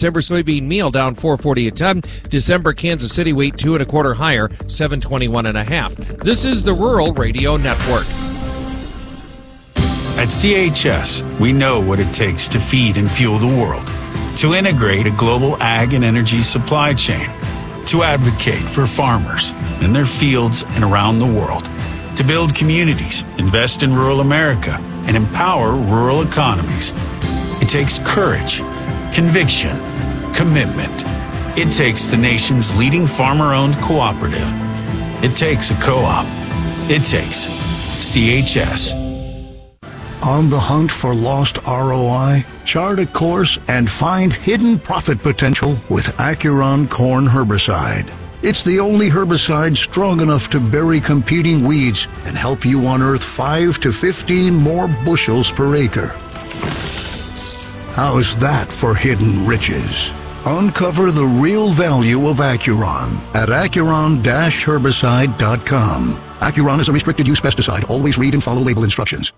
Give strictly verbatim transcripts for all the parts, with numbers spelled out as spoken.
December soybean meal down four forty a ton. December Kansas City wheat two and a quarter higher, seven twenty-one and a half. This is the Rural Radio Network. At C H S, we know what it takes to feed and fuel the world, to integrate a global ag and energy supply chain, to advocate for farmers in their fields and around the world, to build communities, invest in rural America, and empower rural economies. It takes courage, conviction, commitment. It takes the nation's leading farmer-owned cooperative. It takes a co-op. It takes C H S. On the hunt for lost R O I? Chart a course and find hidden profit potential with Acuron Corn Herbicide. It's the only herbicide strong enough to bury competing weeds and help you unearth five to fifteen more bushels per acre. How's that for hidden riches? Uncover the real value of Acuron at acuron dash herbicide dot com. Acuron is a restricted use pesticide. Always read and follow label instructions.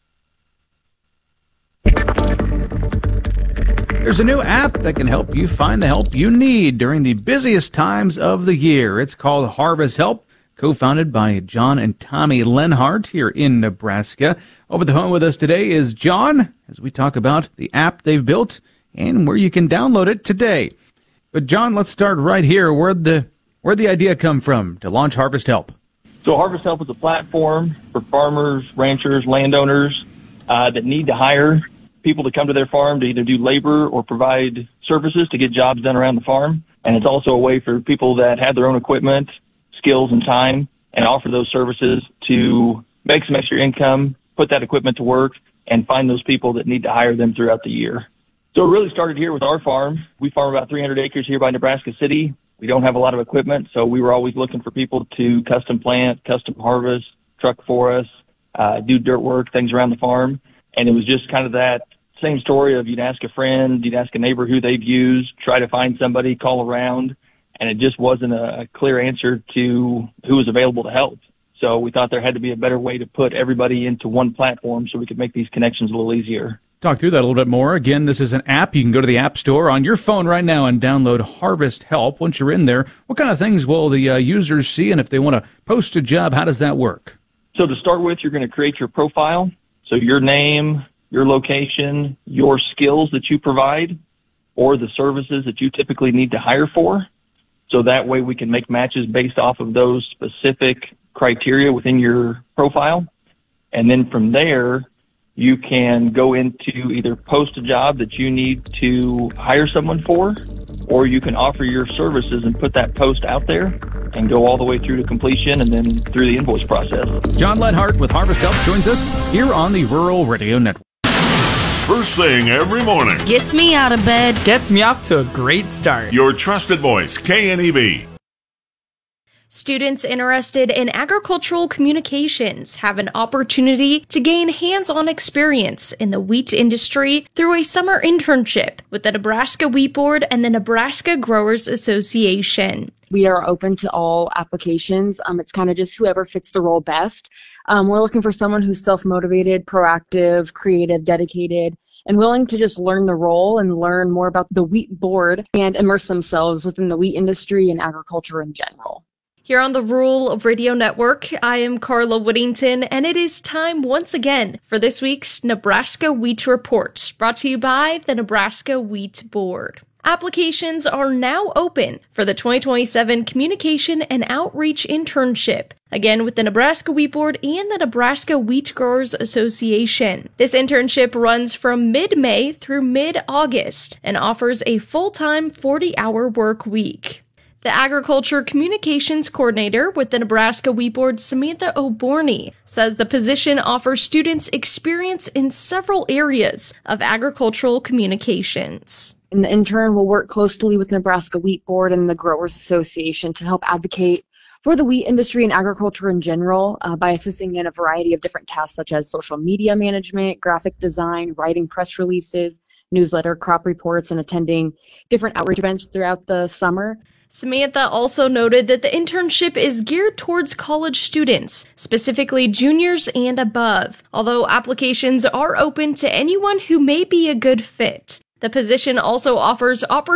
There's a new app that can help you find the help you need during the busiest times of the year. It's called Harvest Help, co-founded by John and Tommy Lenhart here in Nebraska. Over the phone with us today is John, as we talk about the app they've built and where you can download it today. But John, let's start right here. Where'd the, where'd the idea come from to launch Harvest Help? So Harvest Help is a platform for farmers, ranchers, landowners uh, that need to hire people to come to their farm to either do labor or provide services to get jobs done around the farm. And it's also a way for people that have their own equipment, skills, and time, and offer those services to make some extra income, put that equipment to work, and find those people that need to hire them throughout the year. So it really started here with our farm. We farm about three hundred acres here by Nebraska City. We don't have a lot of equipment, so we were always looking for people to custom plant, custom harvest, truck for us, uh, do dirt work, things around the farm. And it was just kind of that same story of you'd ask a friend, you'd ask a neighbor who they've used, try to find somebody, call around, and it just wasn't a clear answer to who was available to help. So we thought there had to be a better way to put everybody into one platform so we could make these connections a little easier. Talk through that a little bit more. Again, this is an app. You can go to the App Store on your phone right now and download Harvest Help. Once you're in there, what kind of things will the uh, users see? And if they want to post a job, how does that work? So to start with, you're going to create your profile. So your name, your location, your skills that you provide, or the services that you typically need to hire for. So that way we can make matches based off of those specific criteria within your profile. And then from there, you can go into either post a job that you need to hire someone for, or you can offer your services and put that post out there and go all the way through to completion and then through the invoice process. John Lenhart with Harvest Help joins us here on the Rural Radio Network. First thing every morning. Gets me out of bed. Gets me off to a great start. Your trusted voice, K N E B. Students interested in agricultural communications have an opportunity to gain hands-on experience in the wheat industry through a summer internship with the Nebraska Wheat Board and the Nebraska Growers Association. We are open to all applications. Um, it's kind of just whoever fits the role best. Um, we're looking for someone who's self-motivated, proactive, creative, dedicated, and willing to just learn the role and learn more about the wheat board and immerse themselves within the wheat industry and agriculture in general. Here on the Rural Radio Network, I am Carla Whittington, and it is time once again for this week's Nebraska Wheat Report, brought to you by the Nebraska Wheat Board. Applications are now open for the twenty twenty-seven Communication and Outreach Internship, again with the Nebraska Wheat Board and the Nebraska Wheat Growers Association. This internship runs from mid-May through mid-August and offers a full-time forty-hour work week. The Agriculture Communications Coordinator with the Nebraska Wheat Board, Samantha O'Borney, says the position offers students experience in several areas of agricultural communications. And the intern will work closely with the Nebraska Wheat Board and the Growers Association to help advocate for the wheat industry and agriculture in general uh, by assisting in a variety of different tasks such as social media management, graphic design, writing press releases, newsletter, crop reports, and attending different outreach events throughout the summer. Samantha also noted that the internship is geared towards college students, specifically juniors and above, although applications are open to anyone who may be a good fit. The position also offers opportunities